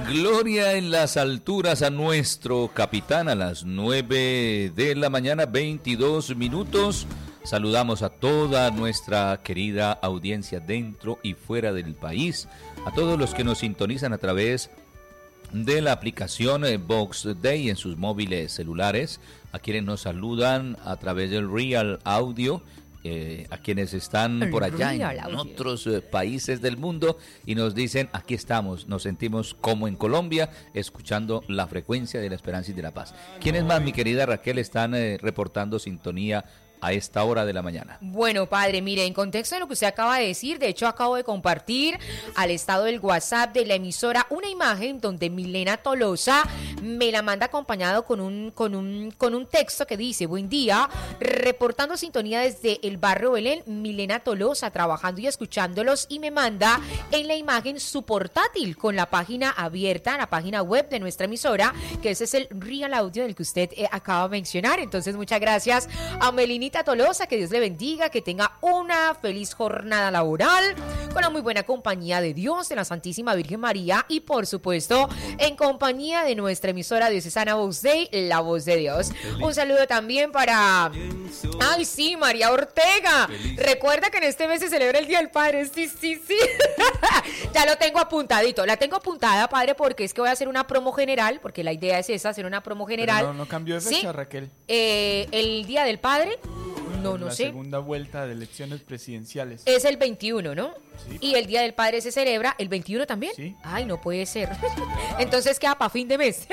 Gloria en las alturas a nuestro capitán a las 9 de la mañana, 22 minutos. Saludamos a toda nuestra querida audiencia dentro y fuera del país, a todos los que nos sintonizan a través de la aplicación Vox Day en sus móviles celulares, a quienes nos saludan a través del Real Audio, a quienes están por allá en otros países del mundo y nos dicen, aquí estamos, nos sentimos como en Colombia, escuchando la frecuencia de la esperanza y de la paz. ¿Quiénes más, mi querida Raquel, están reportando sintonía a esta hora de la mañana? Bueno, padre, mire, en contexto de lo que usted acaba de decir, de hecho acabo de compartir al estado del WhatsApp de la emisora una imagen donde Milena Tolosa me la manda acompañado con un texto que dice: buen día, reportando sintonía desde el barrio Belén, Milena Tolosa, trabajando y escuchándolos, y me manda en la imagen su portátil con la página abierta, la página web de nuestra emisora, que ese es el Real Audio del que usted acaba de mencionar. Entonces, muchas gracias a Melinita Tolosa, que Dios le bendiga, que tenga una feliz jornada laboral, con la muy buena compañía de Dios, de la Santísima Virgen María y por supuesto en compañía de nuestra emisora diocesana Vox Day, la voz de Dios. Un saludo también para, ay sí, María Ortega. Recuerda que en este mes se celebra el Día del Padre, sí. Ya lo tengo apuntadito, la tengo apuntada, padre, porque es que voy a hacer una promo general, porque la idea es esa, hacer una promo general. Pero no cambió de fecha, ¿sí? Raquel. El Día del Padre. No sé. La segunda vuelta de elecciones presidenciales. Es el 21, ¿no? Sí. Y el Día del Padre se celebra el 21 también. Sí. Ay, no puede ser. Entonces queda para fin de mes.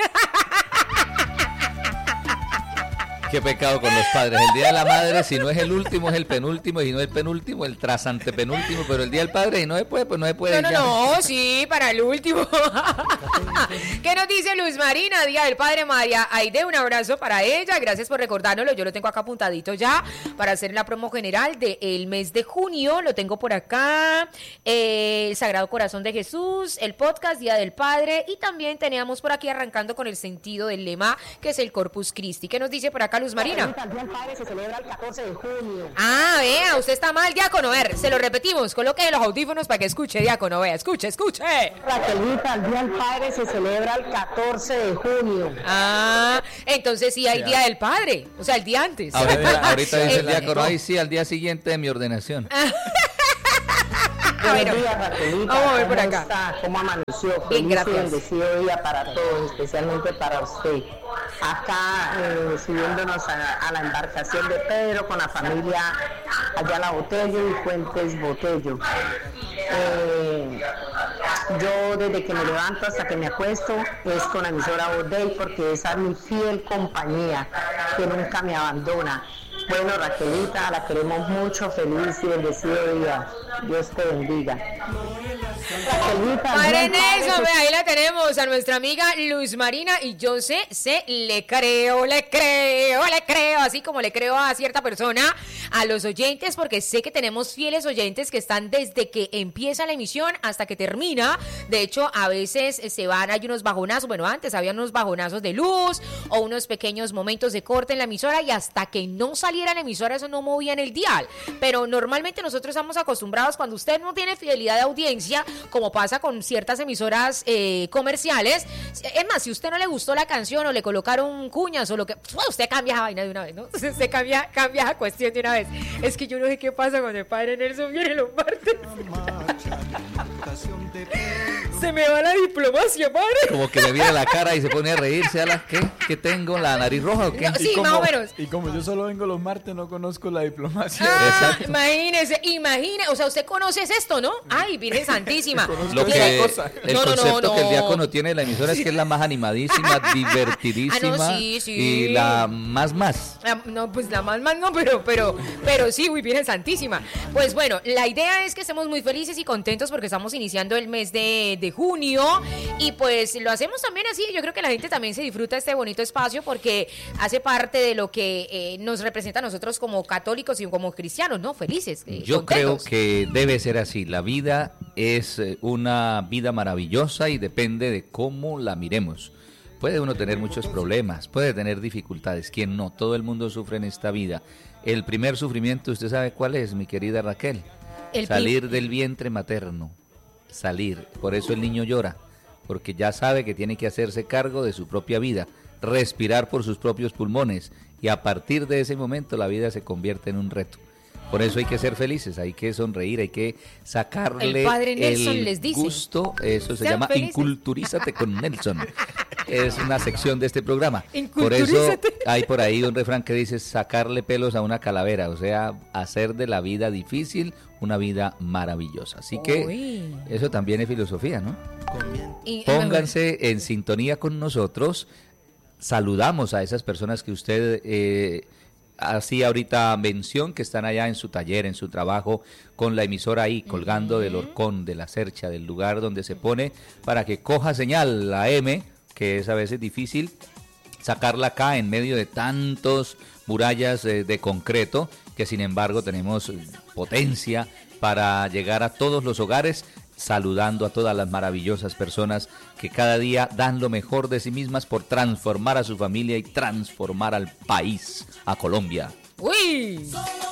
Qué pecado con los padres. El Día de la Madre, si no es el último, es el penúltimo, y si no es el penúltimo, el trasantepenúltimo, pero el Día del Padre, si no se puede, pues no se puede. No, sí, para el último. ¿Qué nos dice Luz Marina? Día del Padre, María Aide, un abrazo para ella, gracias por recordárnoslo, yo lo tengo acá apuntadito ya, para hacer la promo general del mes de junio, lo tengo por acá, el Sagrado Corazón de Jesús, el podcast Día del Padre, y también teníamos por aquí arrancando con el sentido del lema, que es el Corpus Christi. ¿Qué nos dice por acá Luz Marina? El Día del Padre se celebra el 14 de junio. Ah, vea, usted está mal, diácono. A ver, se lo repetimos. Coloque los audífonos para que escuche, diácono. Vea, escuche. Raquelita, el Día del Padre se celebra el 14 de junio. Ah, entonces sí hay Día del Padre. O sea, el día antes. Ahorita dice el diácono, ay sí, al día siguiente de mi ordenación. Buenos días, Raquelita. Vamos a ver por acá. ¿Cómo está? ¿Cómo amaneció? Bien, gracias. Y bendecido día para todos, especialmente para usted. Acá subiéndonos a la embarcación de Pedro con la familia Ayala Botello y Fuentes Botello. Yo desde que me levanto hasta que me acuesto es con la emisora Vox Day, porque esa es mi fiel compañía que nunca me abandona. Bueno, Raquelita, la queremos mucho, feliz y bendecido día. Dios te bendiga. Padre Nelson, ve, ahí la tenemos a nuestra amiga Luz Marina, y yo le creo, así como le creo a cierta persona, a los oyentes, porque sé que tenemos fieles oyentes que están desde que empieza la emisión hasta que termina. De hecho, a veces hay unos bajonazos, bueno, antes había unos bajonazos de luz o unos pequeños momentos de corte en la emisora, y hasta que no saliera la emisora eso no movía en el dial, pero normalmente nosotros estamos acostumbrados, cuando usted no tiene fidelidad de audiencia, como pasa con ciertas emisoras comerciales, es más, si a usted no le gustó la canción o le colocaron cuñas o lo que, usted cambia esa vaina de una vez, ¿no? Usted cambia esa cuestión de una vez. Es que yo no sé qué pasa cuando el padre Nelson viene los martes. Se me va la diplomacia, padre. Como que le viene la cara y se pone a reírse. ¿A la qué tengo? ¿La nariz roja o qué? No, sí, más o menos. Y como yo solo vengo los martes, no conozco la diplomacia. Exacto. Imagínese, o sea, usted conoce esto, ¿no? Ay, Virgen Santísima. El concepto que el diácono tiene de la emisora es que es la más animadísima, divertidísima, sí. y la más. No, pues la más no, pero sí, muy Virgen Santísima. Pues bueno, la idea es que estemos muy felices y contentos porque estamos iniciando el mes de junio, y pues lo hacemos también así. Yo creo que la gente también se disfruta este bonito espacio porque hace parte de lo que nos representa a nosotros como católicos y como cristianos, ¿no? Felices, Yo creo que debe ser así. La vida es una vida maravillosa y depende de cómo la miremos. Puede uno tener muchos problemas, puede tener dificultades. ¿Quién no? Todo el mundo sufre en esta vida. El primer sufrimiento, ¿usted sabe cuál es, mi querida Raquel? Salir del vientre materno. Salir. Por eso el niño llora. porque ya sabe que tiene que hacerse cargo de su propia vida, respirar por sus propios pulmones, y a partir de ese momento la vida se convierte en un reto. Por eso hay que ser felices, hay que sonreír, hay que sacarle el padre Nelson les dice, gusto. Eso se sean llama felices. Inculturízate con Nelson. Es una sección de este programa. Por eso hay por ahí un refrán que dice sacarle pelos a una calavera, o sea, hacer de la vida difícil una vida maravillosa. Así que eso también es filosofía, ¿no? Pónganse en sintonía con nosotros. Saludamos a esas personas que usted hacía ahorita mención, que están allá en su taller, en su trabajo, con la emisora ahí, colgando del horcón, de la cercha, del lugar donde se pone, para que coja señal la M, que es a veces difícil sacarla acá en medio de tantos murallas de concreto, que sin embargo tenemos potencia para llegar a todos los hogares, saludando a todas las maravillosas personas que cada día dan lo mejor de sí mismas por transformar a su familia y transformar al país, a Colombia. ¡Uy!